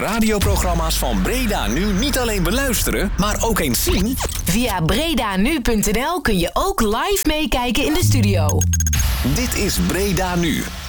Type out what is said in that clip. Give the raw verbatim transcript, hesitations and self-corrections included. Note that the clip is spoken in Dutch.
Radioprogramma's van Breda Nu niet alleen beluisteren, maar ook eens zien? Via bredanu punt n l kun je ook live meekijken in de studio. Dit is Breda Nu.